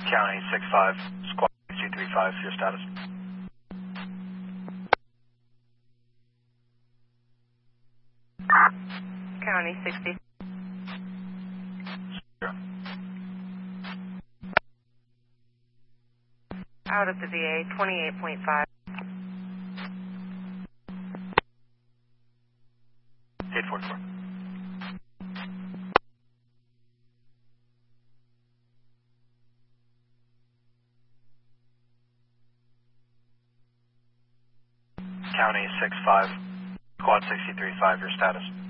County 6-5, Squad 235, your status. County 60. Zero. Out at the VA, 28.5. 844. County 6-5, Squad 63-5, your status.